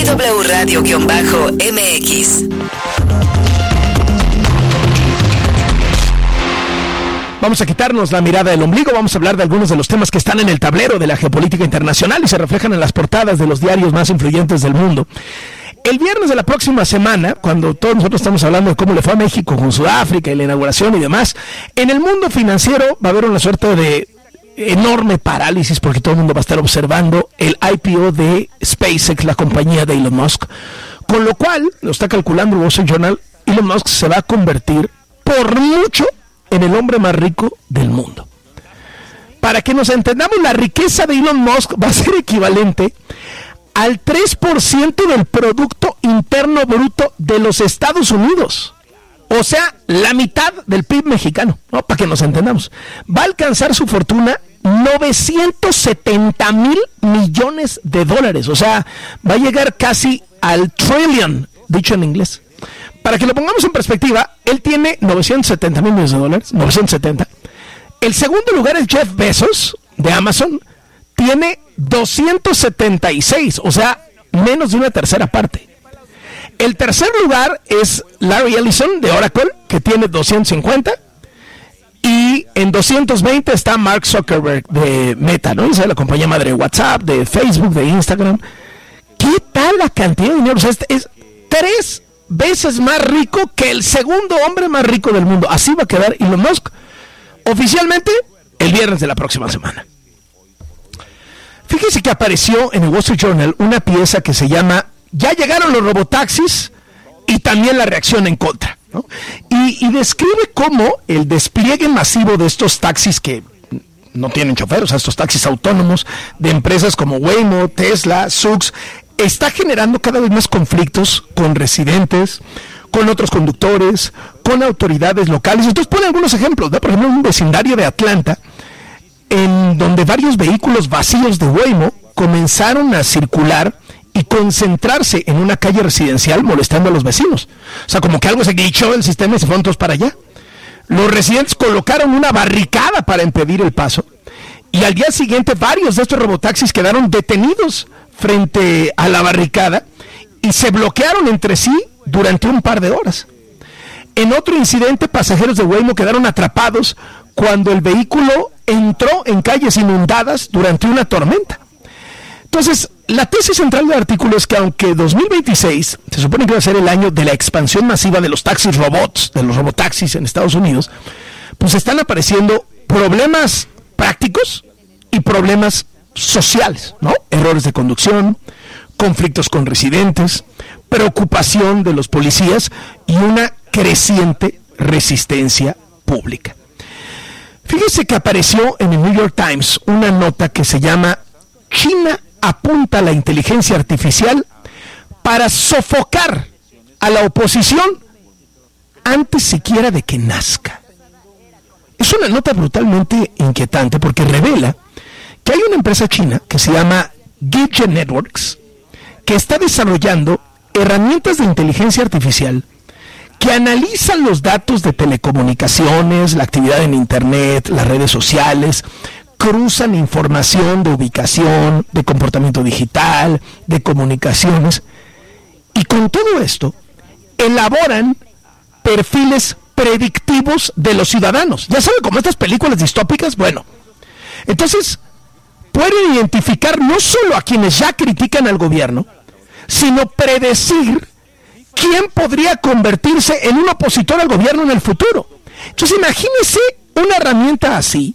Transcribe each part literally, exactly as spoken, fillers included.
W Radio-M X. Vamos a quitarnos la mirada del ombligo, vamos a hablar de algunos de los temas que están en el tablero de la geopolítica internacional y se reflejan en las portadas de los diarios más influyentes del mundo. El viernes de la próxima semana, cuando todos nosotros estamos hablando de cómo le fue a México con Sudáfrica y la inauguración y demás, en el mundo financiero va a haber una suerte de enorme parálisis porque todo el mundo va a estar observando el I P O de SpaceX, la compañía de Elon Musk, con lo cual, lo está calculando el Wall Street Journal, Elon Musk se va a convertir por mucho en el hombre más rico del mundo. Para que nos entendamos, la riqueza de Elon Musk va a ser equivalente al tres por ciento del Producto Interno Bruto de los Estados Unidos. O sea, la mitad del P I B mexicano, ¿no? Para que nos entendamos. Va a alcanzar su fortuna novecientos setenta mil millones de dólares. O sea, va a llegar casi al trillion, dicho en inglés. Para que lo pongamos en perspectiva, él tiene novecientos setenta mil millones de dólares, novecientos setenta. El segundo lugar es Jeff Bezos, de Amazon, tiene doscientos setenta y seis, o sea, menos de una tercera parte. El tercer lugar es Larry Ellison, de Oracle, que tiene doscientos cincuenta. Y en doscientos veinte está Mark Zuckerberg, de Meta, ¿no? Esa es la compañía madre de WhatsApp, de Facebook, de Instagram. ¿Qué tal la cantidad de dinero? O sea, es, es tres veces más rico que el segundo hombre más rico del mundo. Así va a quedar Elon Musk oficialmente el viernes de la próxima semana. Fíjese que apareció en el Wall Street Journal una pieza que se llama "Ya llegaron los robotaxis y también la reacción en contra", ¿no? Y, y describe cómo el despliegue masivo de estos taxis que no tienen chofer, o sea, estos taxis autónomos de empresas como Waymo, Tesla, Zoox, está generando cada vez más conflictos con residentes, con otros conductores, con autoridades locales. Entonces pone algunos ejemplos, ¿no? Por ejemplo, un vecindario de Atlanta, en donde varios vehículos vacíos de Waymo comenzaron a circular y concentrarse en una calle residencial molestando a los vecinos. O sea, como que algo se glitchó el sistema y se fueron todos para allá. Los residentes colocaron una barricada para impedir el paso y al día siguiente varios de estos robotaxis quedaron detenidos frente a la barricada y se bloquearon entre sí durante un par de horas. En otro incidente, pasajeros de Waymo quedaron atrapados cuando el vehículo entró en calles inundadas durante una tormenta. Entonces, la tesis central del artículo es que aunque dos mil veintiséis se supone que va a ser el año de la expansión masiva de los taxis robots, de los robotaxis en Estados Unidos, pues están apareciendo problemas prácticos y problemas sociales, ¿no? Errores de conducción, conflictos con residentes, preocupación de los policías y una creciente resistencia pública. Fíjese que apareció en el New York Times una nota que se llama "China apunta a la inteligencia artificial para sofocar a la oposición antes siquiera de que nazca". Es una nota brutalmente inquietante porque revela que hay una empresa china que se llama Gijin Networks que está desarrollando herramientas de inteligencia artificial que analizan los datos de telecomunicaciones, la actividad en internet, las redes sociales, cruzan información de ubicación, de comportamiento digital, de comunicaciones, y con todo esto elaboran perfiles predictivos de los ciudadanos. Ya saben, como estas películas distópicas, bueno, entonces pueden identificar no solo a quienes ya critican al gobierno, sino predecir quién podría convertirse en un opositor al gobierno en el futuro. Entonces imagínese una herramienta así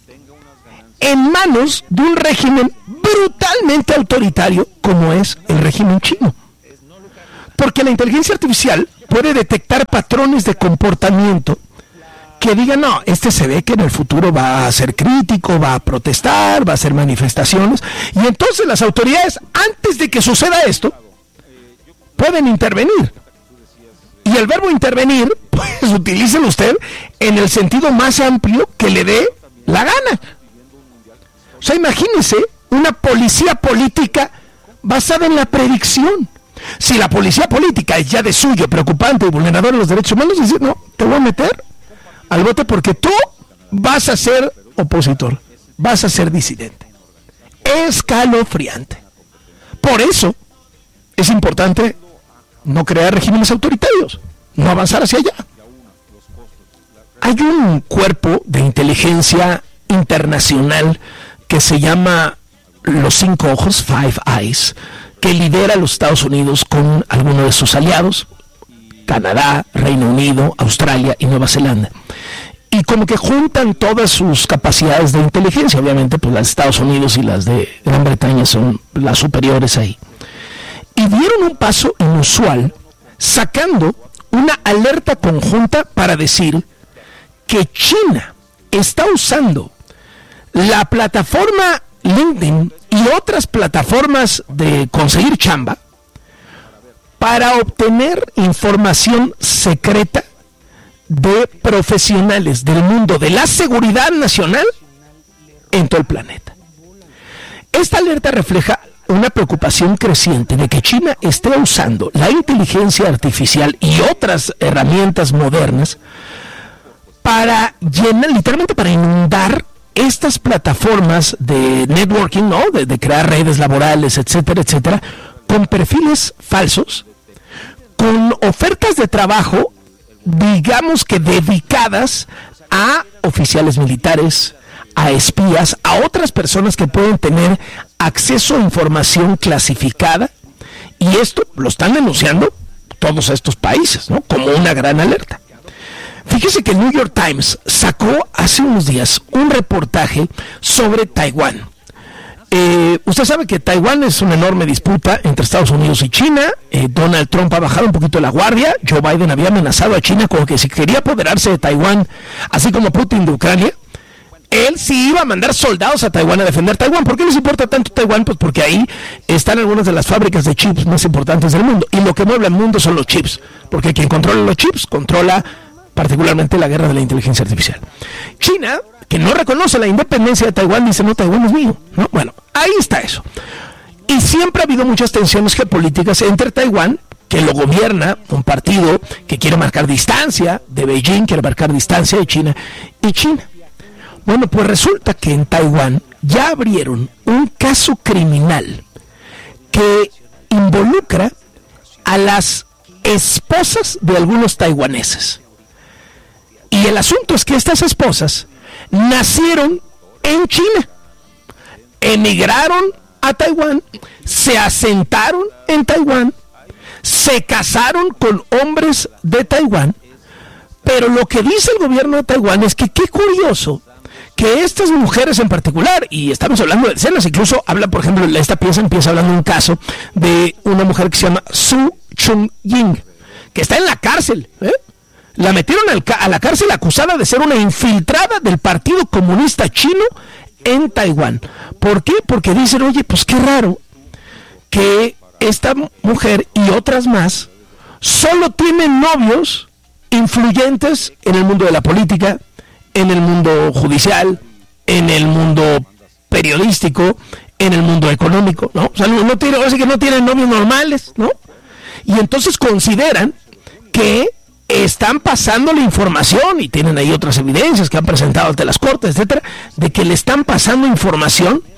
en manos de un régimen brutalmente autoritario como es el régimen chino. Porque la inteligencia artificial puede detectar patrones de comportamiento que digan, no, este se ve que en el futuro va a ser crítico, va a protestar, va a hacer manifestaciones, y entonces las autoridades, antes de que suceda esto, pueden intervenir. Y el verbo intervenir, pues utilícelo usted en el sentido más amplio que le dé la gana. O sea, imagínese una policía política basada en la predicción. Si la policía política es ya de suyo preocupante y vulneradora de los derechos humanos, decir, no, te voy a meter al bote porque tú vas a ser opositor, vas a ser disidente. Escalofriante. Por eso, es importante no crear regímenes autoritarios, no avanzar hacia allá. Hay un cuerpo de inteligencia internacional que se llama Los Cinco Ojos, Five Eyes, que lidera a los Estados Unidos con algunos de sus aliados, Canadá, Reino Unido, Australia y Nueva Zelanda. Y como que juntan todas sus capacidades de inteligencia, obviamente pues las de Estados Unidos y las de Gran Bretaña son las superiores ahí. Y dieron un paso inusual, sacando una alerta conjunta para decir que China está usando la plataforma LinkedIn y otras plataformas de conseguir chamba para obtener información secreta de profesionales del mundo de la seguridad nacional en todo el planeta. Esta alerta refleja una preocupación creciente de que China esté usando la inteligencia artificial y otras herramientas modernas para llenar, literalmente para inundar estas plataformas de networking, ¿no? De, de crear redes laborales, etcétera, etcétera, con perfiles falsos, con ofertas de trabajo, digamos que dedicadas a oficiales militares, a espías, a otras personas que pueden tener acceso a información clasificada, y esto lo están denunciando todos estos países, ¿no? Como una gran alerta. Fíjese que el New York Times sacó hace unos días un reportaje sobre Taiwán. Eh, usted sabe que Taiwán es una enorme disputa entre Estados Unidos y China. eh, Donald Trump ha bajado un poquito la guardia. Joe Biden había amenazado a China con que si quería apoderarse de Taiwán, así como Putin de Ucrania, él sí iba a mandar soldados a Taiwán a defender Taiwán. ¿Por qué les importa tanto Taiwán? Pues porque ahí están algunas de las fábricas de chips más importantes del mundo, y lo que mueve al mundo son los chips, porque quien controla los chips controla particularmente la guerra de la inteligencia artificial. China, que no reconoce la independencia de Taiwán, dice, no, Taiwán es mío, ¿no? Bueno, ahí está eso. Y siempre ha habido muchas tensiones geopolíticas entre Taiwán, que lo gobierna un partido que quiere marcar distancia de Beijing, quiere marcar distancia de China, y China. Bueno, pues resulta que en Taiwán ya abrieron un caso criminal que involucra a las esposas de algunos taiwaneses. Y el asunto es que estas esposas nacieron en China, emigraron a Taiwán, se asentaron en Taiwán, se casaron con hombres de Taiwán, pero lo que dice el gobierno de Taiwán es que qué curioso que estas mujeres en particular, y estamos hablando de decenas, incluso habla, por ejemplo, esta pieza empieza hablando de un caso de una mujer que se llama Su Chung-ying, que está en la cárcel, ¿eh? La metieron al ca- a la cárcel acusada de ser una infiltrada del Partido Comunista Chino en Taiwán. ¿Por qué? Porque dicen, oye, pues qué raro que esta mujer y otras más solo tienen novios influyentes en el mundo de la política, en el mundo judicial, en el mundo periodístico, en el mundo económico, ¿no? O sea, no, no tiene, o sea, que no tienen novios normales, ¿no? Y entonces consideran que están pasando la información, y tienen ahí otras evidencias que han presentado ante las cortes, etcétera, de que le están pasando información